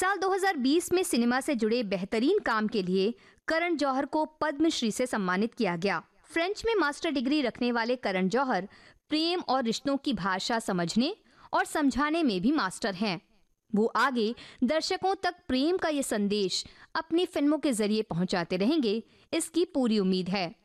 साल 2020 में सिनेमा से जुड़े बेहतरीन काम के लिए करण जौहर को पद्मश्री से सम्मानित किया गया। फ्रेंच में मास्टर डिग्री रखने वाले करण जौहर प्रेम और रिश्तों की भाषा समझने और समझाने में भी मास्टर हैं। वो आगे दर्शकों तक प्रेम का ये संदेश अपनी फिल्मों के जरिए पहुंचाते रहेंगे, इसकी पूरी उम्मीद है।